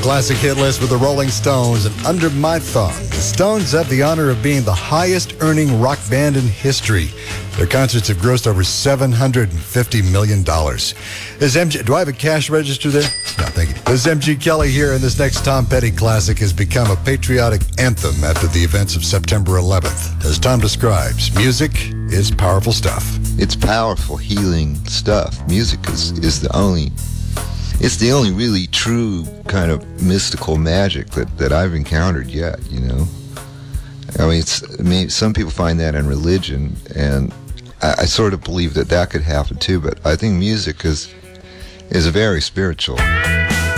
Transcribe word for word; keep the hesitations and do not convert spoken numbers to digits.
classic hit list with the Rolling Stones and Under My Thumb. The Stones have the honor of being the highest-earning rock band in history. Their concerts have grossed over seven hundred fifty million dollars. Is M G, do I have a cash register there? No, thank you. This M G Kelly here, and this next Tom Petty classic has become a patriotic anthem after the events of September eleventh. As Tom describes, music is powerful stuff. It's powerful, healing stuff. Music is, is the only... It's the only really true kind of mystical magic that, that I've encountered yet, you know? I mean, it's, I mean, some people find that in religion, and I, I sort of believe that that could happen too, but I think music is is very spiritual.